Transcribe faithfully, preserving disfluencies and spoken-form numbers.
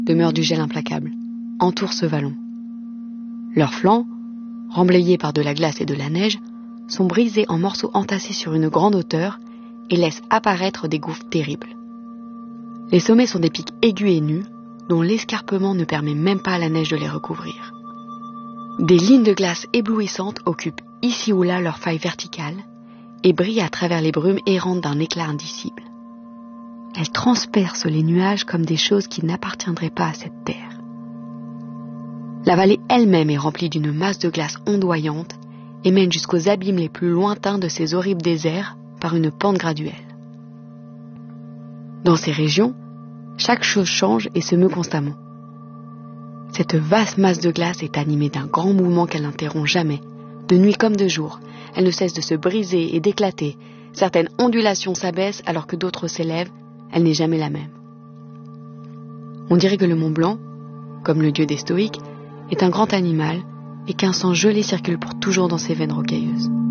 demeure du gel implacable, entourent ce vallon. Leurs flancs, remblayés par de la glace et de la neige, sont brisés en morceaux entassés sur une grande hauteur et laissent apparaître des gouffres terribles. Les sommets sont des pics aigus et nus, dont l'escarpement ne permet même pas à la neige de les recouvrir. Des lignes de glace éblouissantes occupent ici ou là leur faille verticale et brillent à travers les brumes errantes d'un éclat indicible. Elles transpercent les nuages comme des choses qui n'appartiendraient pas à cette terre. La vallée elle-même est remplie d'une masse de glace ondoyante et mène jusqu'aux abîmes les plus lointains de ces horribles déserts par une pente graduelle. Dans ces régions, chaque chose change et se meut constamment. Cette vaste masse de glace est animée d'un grand mouvement qu'elle n'interrompt jamais. De nuit comme de jour, elle ne cesse de se briser et d'éclater. Certaines ondulations s'abaissent alors que d'autres s'élèvent. Elle n'est jamais la même. On dirait que le Mont Blanc, comme le dieu des stoïques, est un grand animal et qu'un sang gelé circule pour toujours dans ses veines rocailleuses.